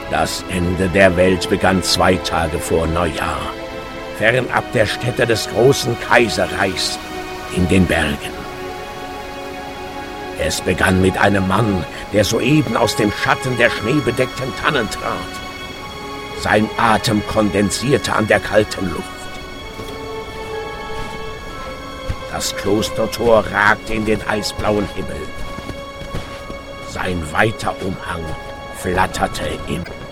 Das Ende der Welt begann 2 Tage vor Neujahr, fernab der Städte des großen Kaiserreichs in den Bergen. Es begann mit einem Mann, der soeben aus dem Schatten der schneebedeckten Tannen trat. Sein Atem kondensierte an der kalten Luft. Das Klostertor ragte in den eisblauen Himmel. Sein weiter Umhang flatterte im